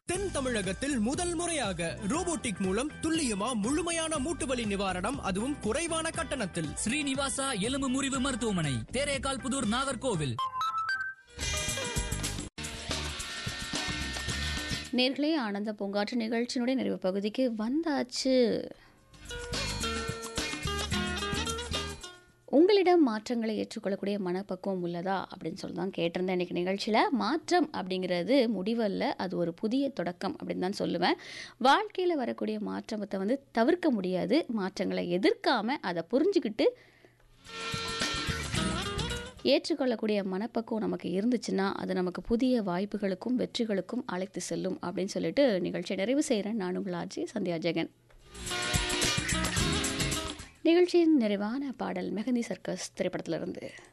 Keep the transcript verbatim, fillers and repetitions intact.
தென் தமிழகத்தில் முதல் முறையாக ரோபோட்டிக் மூலம் துல்லியமா முழுமையான மூட்டுவலி நிவாரணம், அதுவும் குறைவான கட்டணத்தில். ஸ்ரீனிவாசா எலும்பு முறிவு மருத்துவமனை, தேரேகால் புதூர், நாகர்கோவில். நேர்களே, ஆனந்த பூங்காற்று நிகழ்ச்சியினுடைய நிறைவு பகுதிக்கு வந்தாச்சு. உங்களிடம் மாற்றங்களை ஏற்றுக்கொள்ளக்கூடிய மனப்பக்குவம் உள்ளதா அப்படின்னு சொல்லி தான் கேட்டிருந்தேன் இன்றைக்கி நிகழ்ச்சியில். மாற்றம் அப்படிங்கிறது முடிவல்ல, அது ஒரு புதிய தொடக்கம் அப்படின்னு தான் சொல்லுவேன். வாழ்க்கையில் வரக்கூடிய மாற்றத்தை வந்து தவிர்க்க முடியாது. மாற்றங்களை எதிர்க்காமல் அதை புரிஞ்சுக்கிட்டு ஏற்றுக்கொள்ளக்கூடிய மனப்பக்குவம் நமக்கு இருந்துச்சுன்னா அது நமக்கு புதிய வாய்ப்புகளுக்கும் வெற்றிகளுக்கும் அழைத்து செல்லும் அப்படின்னு சொல்லிட்டு நிகழ்ச்சியை நிறைவு செய்கிறேன். நான் உங்கள் ஆர்ஜி சந்தியா ஜெகன். நிகழ்ச்சியின் நிறைவான பாடல் மெஹந்தி சர்க்கஸ் திரைப்படத்திலிருந்து.